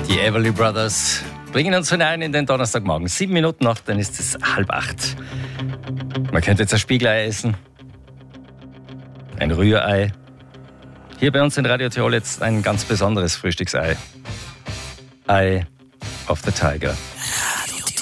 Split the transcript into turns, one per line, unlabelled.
Die Everly Brothers bringen uns hinein in den Donnerstagmorgen. 7 Minuten noch, dann ist es 7:30. Man könnte jetzt ein Spiegelei essen, ein Rührei. Hier bei uns in Radio Tirol jetzt ein ganz besonderes Frühstücksei. Eye of the Tiger.